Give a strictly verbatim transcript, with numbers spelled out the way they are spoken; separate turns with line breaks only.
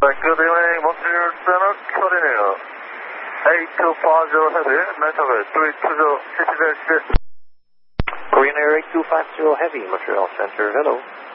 Good evening, Montreal Center, Korea. eight two five zero Heavy, Metaver, three two zero, City Base.
Korean Air eight two five zero Heavy, Montreal Center, hello.